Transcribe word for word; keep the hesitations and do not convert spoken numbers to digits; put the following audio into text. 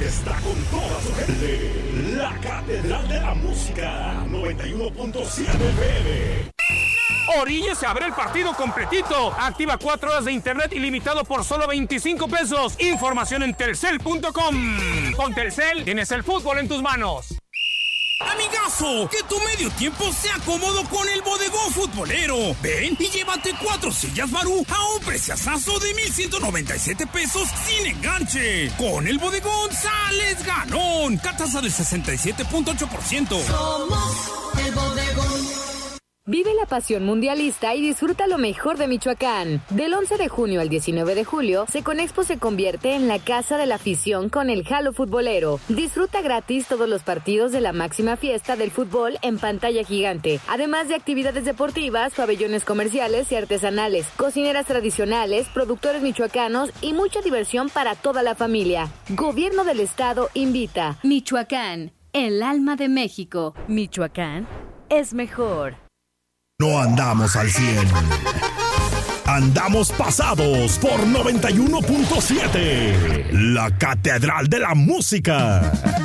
está con toda su gente. La Catedral de la Música, noventa y uno punto siete F M. Orille se abre el partido completito. Activa cuatro horas de internet ilimitado por solo veinticinco pesos. Información en telcel punto com. Con Telcel tienes el fútbol en tus manos. Amigazo, que tu medio tiempo sea cómodo con el Bodegón Futbolero. Ven y llévate cuatro sillas Barú a un preciazazo de mil ciento noventa y siete pesos sin enganche. Con el Bodegón sales ganón. Tasa del sesenta y siete punto ocho por ciento. Somos el Bodegón. Vive la pasión mundialista y disfruta lo mejor de Michoacán. Del once de junio al diecinueve de julio, Seconexpo se convierte en la casa de la afición con el Jalo Futbolero. Disfruta gratis todos los partidos de la máxima fiesta del fútbol en pantalla gigante, además de actividades deportivas, pabellones comerciales y artesanales, cocineras tradicionales, productores michoacanos y mucha diversión para toda la familia. Gobierno del Estado invita. Michoacán, el alma de México. Michoacán es mejor. No andamos al cien. Andamos pasados por noventa y uno punto siete. La Catedral de la Música.